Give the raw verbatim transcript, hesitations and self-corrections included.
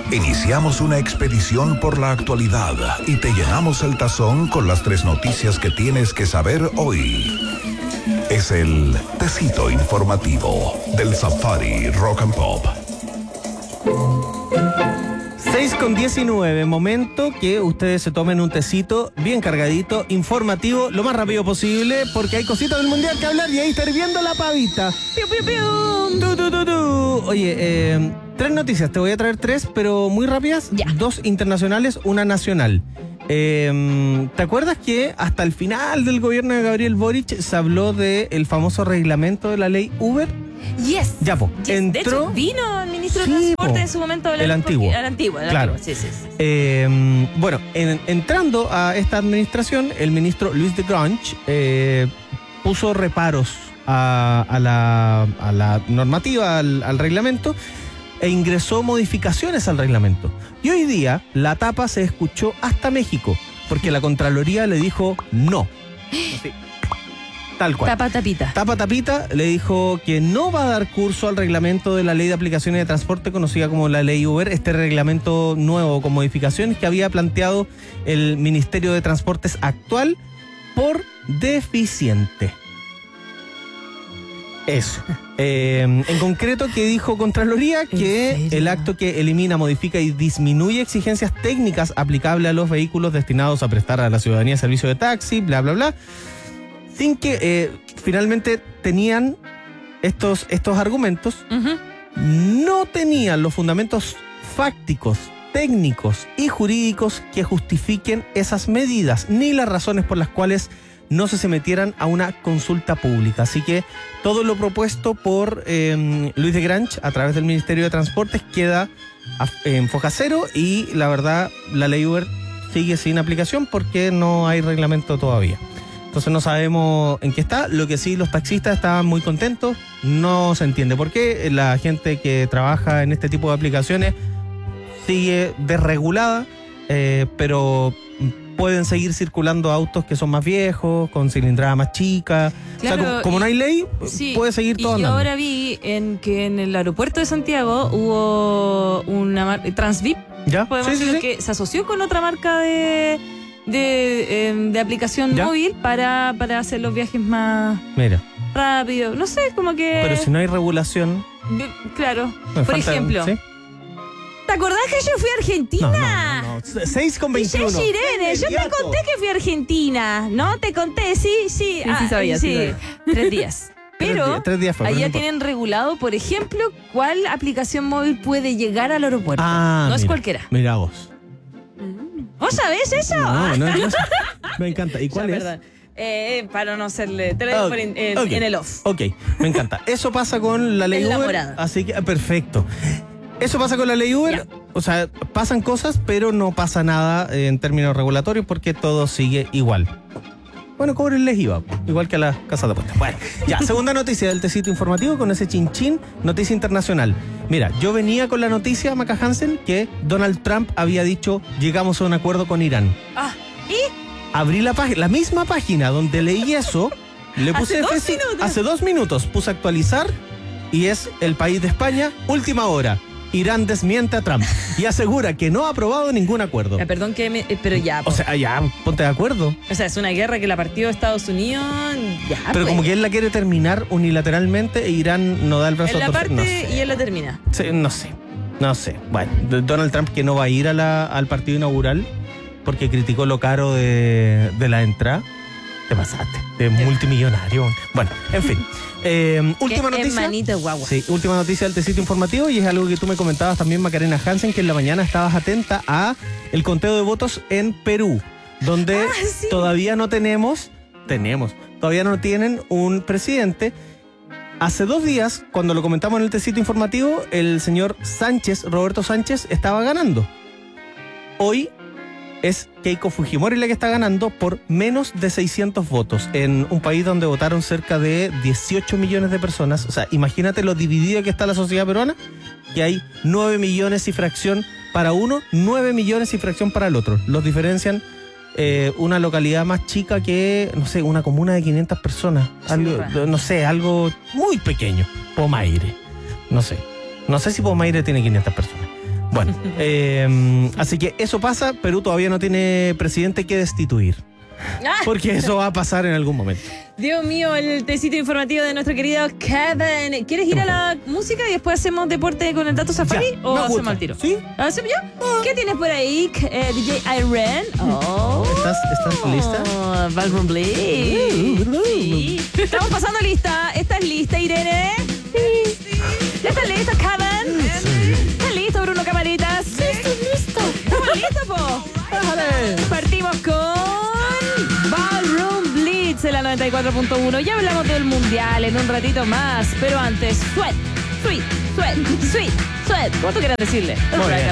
Iniciamos una expedición por la actualidad y te llenamos el tazón con las tres noticias que tienes que saber hoy. Es el Tecito Informativo del Safari Rock and Pop. seis con diecinueve, momento que ustedes se tomen un tecito bien cargadito, informativo, lo más rápido posible, porque hay cositas del mundial que hablar y ahí está hirviendo la pavita. ¡Piu, piu, piu! Tu, tu, tu, tu. Oye, eh, tres noticias, te voy a traer tres, pero muy rápidas. Ya. Dos internacionales, una nacional. Eh, ¿Te acuerdas que hasta el final del gobierno de Gabriel Boric se habló del famoso reglamento de la ley Uber? Yes. Ya, po. Yes. Entró... De hecho, vino el ministro Sí, de Transporte po. en su momento a hablar El antiguo. porque- El antiguo, el Claro. antiguo. Sí, sí, sí. Eh, bueno, en- entrando a esta administración, el ministro Luis de Grange eh, puso reparos a, a, la, a la normativa, al, al reglamento, e ingresó modificaciones al reglamento. Y hoy día la tapa se escuchó hasta México, porque la Contraloría le dijo no. Así, tal cual. Tapa tapita. Tapa Tapita le dijo que no va a dar curso al reglamento de la Ley de Aplicaciones de Transporte, conocida como la Ley Uber, este reglamento nuevo con modificaciones que había planteado el Ministerio de Transportes actual por deficiente. Eso. Eh, en concreto, que dijo Contraloría que ¿En serio? el acto que elimina, modifica y disminuye exigencias técnicas aplicables a los vehículos destinados a prestar a la ciudadanía servicio de taxi, bla, bla, bla, sin que eh, finalmente tenían estos, estos argumentos, Ujú. no tenían los fundamentos fácticos, técnicos y jurídicos que justifiquen esas medidas, ni las razones por las cuales no se sometieran a una consulta pública. Así que todo lo propuesto por eh, Luis de Grange a través del Ministerio de Transportes queda a- en foja cero, y la verdad la ley Uber sigue sin aplicación porque no hay reglamento todavía. Entonces no sabemos en qué está. Lo que sí, los taxistas estaban muy contentos. No se entiende por qué. La gente que trabaja en este tipo de aplicaciones sigue desregulada, eh, pero pueden seguir circulando autos que son más viejos, con cilindrada más chica. Claro, o sea, como, como no hay ley, Sí, puede seguir y todo yo andando. ahora vi en que en el aeropuerto de Santiago hubo una marca, Transvip, ¿Ya? podemos Sí, sí, decir sí. que se asoció con otra marca de, de, eh, de aplicación ¿Ya? móvil para, para hacer los viajes más Mira, rápidos. No sé, como que... pero si no hay regulación... Claro, me por falta- ejemplo, ¿sí? ¿te acordás que yo fui a Argentina? No, no, no, no. seis con Y ya veintiuno. Irene, yo te Inmediato. conté que fui a Argentina, ¿no? Te conté, sí, sí. sí sabía, sí sabía. Tres días. Tres Pero días, tres días fue, pero no allá importa. tienen regulado, por ejemplo, cuál aplicación móvil puede llegar al aeropuerto. Ah, no es mira, cualquiera. Mira vos. ¿Vos sabés eso? No, no, no sé. Me encanta. ¿Y Ya, cuál es? perdón. Eh, para no serle... Te lo digo Ah, por en, en- ok. en el off. Ok, me encanta. Eso pasa con la ley En la Uber. morada. Así que, perfecto. Eso pasa con la ley Uber. O sea, pasan cosas, pero no pasa nada en términos regulatorios porque todo sigue igual. Bueno, cóbrenles I V A, igual que a las casas de apuestas. Bueno, ya, segunda noticia del tecito informativo con ese chinchín, noticia internacional. Mira, yo venía con la noticia, Maca Hansen, que Donald Trump había dicho, llegamos a un acuerdo con Irán. Ah, ¿y? Abrí la página, la misma página donde leí eso, le puse Hace dos F cinco minutos. hace dos minutos, puse actualizar y es El País de España, última hora. Irán desmiente a Trump y asegura que no ha aprobado ningún acuerdo. Ya, perdón que me... eh, Pero ya, O po. sea, ya, ponte de acuerdo. O sea, es una guerra que la partió Estados Unidos. Ya, Pero pues. como que él la quiere terminar unilateralmente e Irán no da el brazo Él a la torcer. parte No sé. y él la termina. Sí, no sé, no sé. Bueno, de- Donald Trump que no va a ir a la- al partido inaugural porque criticó lo caro de, de la entrada. Te pasaste, de multimillonario. Bueno, en fin. Eh, última Que es noticia. manito de guagua. Sí, última noticia del tecito informativo, y es algo que tú me comentabas también, Macarena Hansen, que en la mañana estabas atenta a el conteo de votos en Perú, donde Ah, sí. todavía no tenemos, tenemos, todavía no tienen un presidente. Hace dos días, cuando lo comentamos en el tecito informativo, el señor Sánchez, Roberto Sánchez, estaba ganando. Hoy es Keiko Fujimori la que está ganando por menos de seiscientos votos en un país donde votaron cerca de dieciocho millones de personas. O sea, imagínate lo dividida que está la sociedad peruana, que hay nueve millones y fracción para uno, nueve millones y fracción para el otro. Los diferencian eh, una localidad más chica que, no sé, una comuna de quinientas personas. Algo, no sé, algo muy pequeño. Pomaire. No sé. No sé si Pomaire tiene quinientas personas. Bueno, eh, así que eso pasa. Perú todavía no tiene presidente que destituir. Porque eso va a pasar en algún momento. Dios mío, el tecito informativo de nuestro querido Kevin. ¿Quieres ir a la música y después hacemos deporte con el dato Safari? Ya, ¿O me hacemos gusta. al tiro? ¿Sí? ¿Hacemos ya? ¿Qué tienes por ahí, eh, D J Iren? Oh. ¿Estás, estás lista? Oh, Ballroom Blitz. Sí. Estamos pasando lista. ¿Estás lista, Irene? Sí. ¿Estás listo, Kevin? ¿Estás listo, Bruno Camaritas? Sí, estoy listo. ¿Estamos listos, po? Partimos con Ballroom Blitz en la noventa y cuatro punto uno. Ya hablamos del mundial en un ratito más, pero antes, sweat, sweet, sweat, sweet, sweat. ¿Cómo tú quieras decirle? Muy bien.